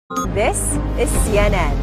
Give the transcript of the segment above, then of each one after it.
This is CNN.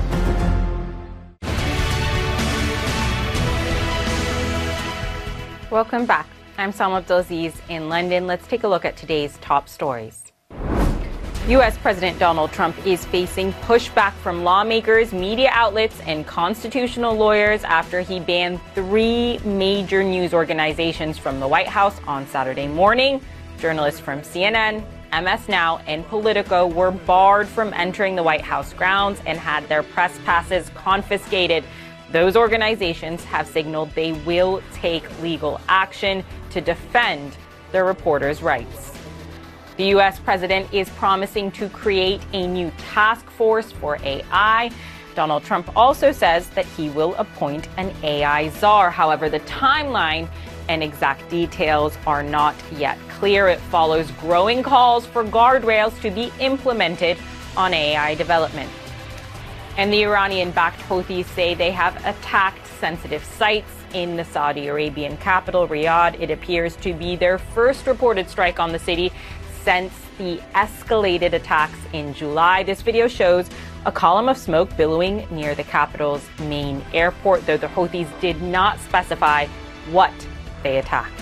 Welcome back. I'm Salma Abdulaziz in London. Let's take a look at today's top stories. U.S. President Donald Trump is facing pushback from lawmakers, media outlets, and constitutional lawyers after he banned 3 major news organizations from the White House on Saturday morning. Journalists from CNN, MS Now, and Politico were barred from entering the White House grounds and had their press passes confiscated. Those organizations have signaled they will take legal action to defend their reporters' rights. The U.S. president is promising to create a new task force for AI. Donald Trump also says that he will appoint an AI czar. However, the timeline and exact details are not yet clear. It follows growing calls for guardrails to be implemented on AI development. And the Iranian-backed Houthis say they have attacked sensitive sites in the Saudi Arabian capital, Riyadh. It appears to be their first reported strike on the city since the escalated attacks in July. This video shows a column of smoke billowing near the capital's main airport, though the Houthis did not specify what they attacked.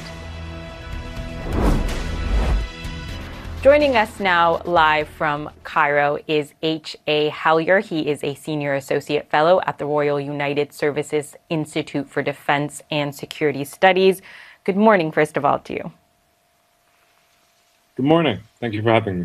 Joining us now live from Cairo is H.A. Hellyer. He is a senior associate fellow at the Royal United Services Institute for Defense and Security Studies. Good morning, first of all, to you. Good morning. Thank you for having me.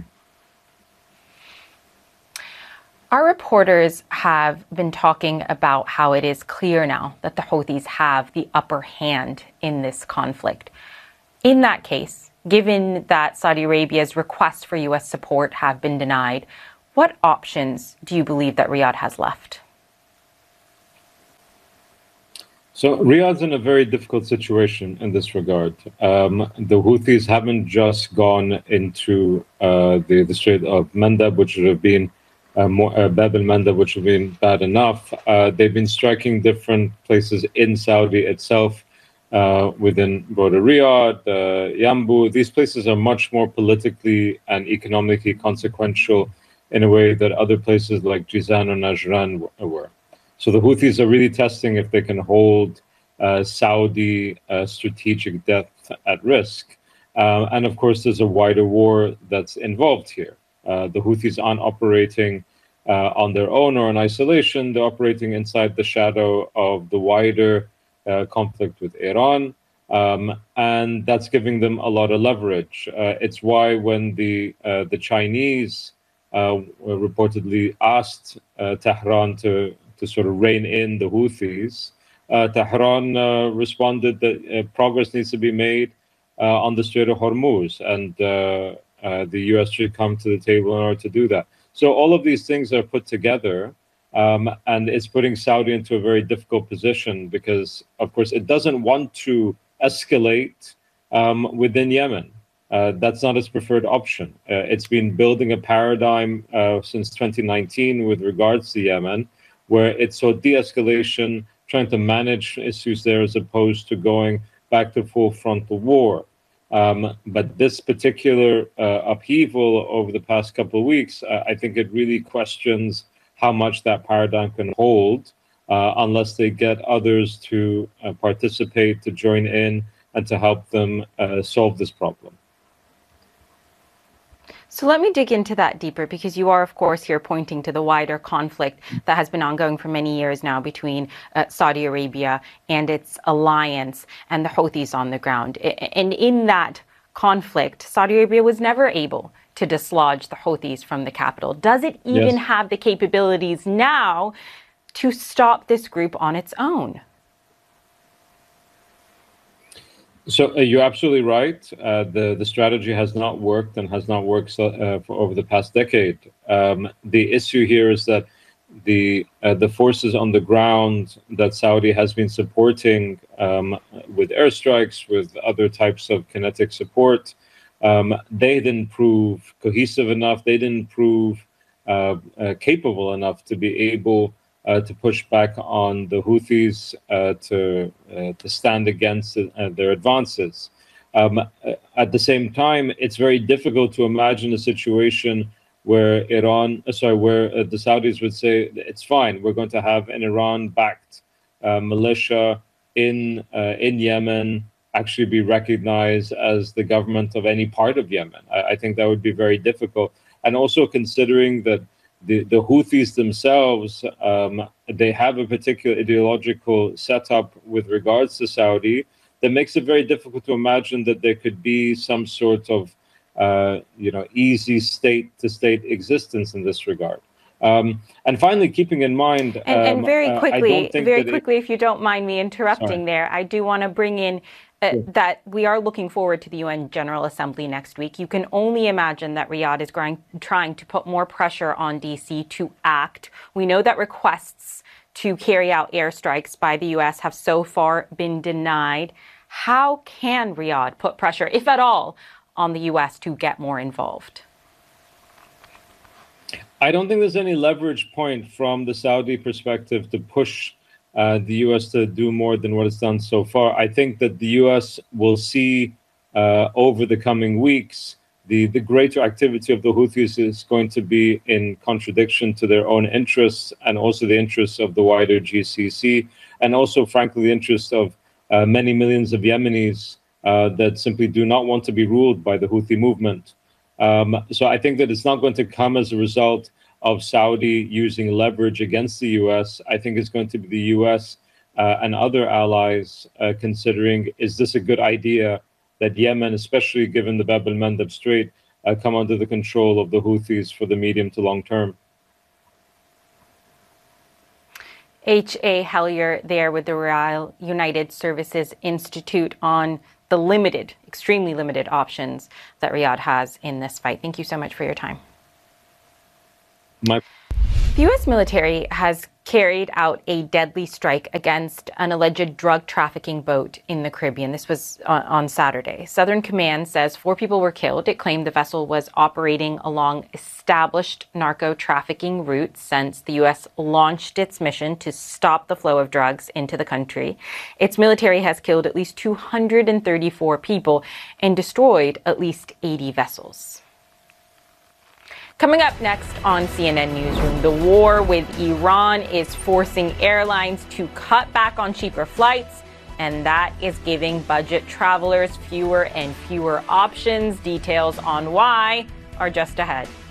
Our reporters have been talking about how it is clear now that the Houthis have the upper hand in this conflict. In that case, given that Saudi Arabia's requests for U.S. support have been denied, what options do you believe that Riyadh has left? So Riyadh's in a very difficult situation in this regard. The Houthis haven't just gone into the Strait of Mandab, which would have been Bab al-Mandab, which would have been bad enough. They've been striking different places in Saudi itself, within border Riyadh, Yanbu. These places are much more politically and economically consequential in a way that other places like Jizan or Najran were. So the Houthis are really testing if they can hold Saudi strategic depth at risk. And of course, there's a wider war that's involved here. The Houthis aren't operating on their own or in isolation. They're operating inside the shadow of the wider conflict with Iran. And that's giving them a lot of leverage. It's why when the Chinese reportedly asked Tehran to sort of rein in the Houthis, Tehran responded that progress needs to be made on the Strait of Hormuz, and the U.S. should come to the table in order to do that. So all of these things are put together, and it's putting Saudi into a very difficult position because, of course, it doesn't want to escalate within Yemen. That's not its preferred option. It's been building a paradigm since 2019 with regards to Yemen, where it's so de-escalation, trying to manage issues there as opposed to going back to full frontal war. But this particular upheaval over the past couple of weeks, I think it really questions how much that paradigm can hold unless they get others to participate, to join in, and to help them solve this problem. So let me dig into that deeper, because you are, of course, here pointing to the wider conflict that has been ongoing for many years now between Saudi Arabia and its alliance and the Houthis on the ground. And in that conflict, Saudi Arabia was never able to dislodge the Houthis from the capital. Does it even have the capabilities now to stop this group on its own? So you're absolutely right. The strategy has not worked and has not worked for over the past decade. The issue here is that the forces on the ground that Saudi has been supporting with airstrikes, with other types of kinetic support, they didn't prove cohesive enough. They didn't prove capable enough to be able to push back on the Houthis to stand against their advances. At the same time, it's very difficult to imagine a situation where the Saudis would say it's fine, we're going to have an Iran-backed militia in Yemen actually be recognized as the government of any part of Yemen. I think that would be very difficult. And also considering that the Houthis themselves, they have a particular ideological setup with regards to Saudi that makes it very difficult to imagine that there could be some sort of easy state-to-state existence in this regard. And finally, keeping in mind, and very quickly, if you don't mind me interrupting there, I do want to bring in that we are looking forward to the UN General Assembly next week. You can only imagine that Riyadh is trying to put more pressure on DC to act. We know that requests to carry out airstrikes by the US have so far been denied. How can Riyadh put pressure, if at all, on the US to get more involved? I don't think there's any leverage point from the Saudi perspective to push the U.S. to do more than what it's done so far. I think that the U.S. will see over the coming weeks the greater activity of the Houthis is going to be in contradiction to their own interests and also the interests of the wider GCC, and also, frankly, the interests of many millions of Yemenis that simply do not want to be ruled by the Houthi movement. So I think that it's not going to come as a result of Saudi using leverage against the U.S. I think it's going to be the U.S. And other allies considering, is this a good idea that Yemen, especially given the Bab el-Mandeb Strait, come under the control of the Houthis for the medium to long term? H.A. Hellier there with the Royal United Services Institute on the extremely limited options that Riyadh has in this fight. Thank you so much for your time. The U.S. military has carried out a deadly strike against an alleged drug trafficking boat in the Caribbean. This was on Saturday. Southern Command says 4 people were killed. It claimed the vessel was operating along established narco trafficking routes since the U.S. launched its mission to stop the flow of drugs into the country. Its military has killed at least 234 people and destroyed at least 80 vessels. Coming up next on CNN Newsroom, the war with Iran is forcing airlines to cut back on cheaper flights, and that is giving budget travelers fewer and fewer options. Details on why are just ahead.